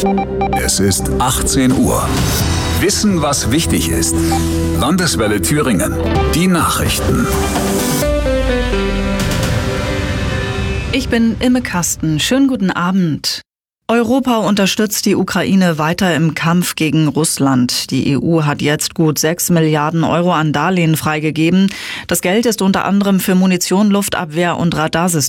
Es ist 18 Uhr. Wissen, was wichtig ist. Landeswelle Thüringen. Die Nachrichten. Ich bin Imme Kasten. Schönen guten Abend. Europa unterstützt die Ukraine weiter im Kampf gegen Russland. Die EU hat jetzt gut 6 Milliarden Euro an Darlehen freigegeben. Das Geld ist unter anderem für Munition, Luftabwehr und Radarsysteme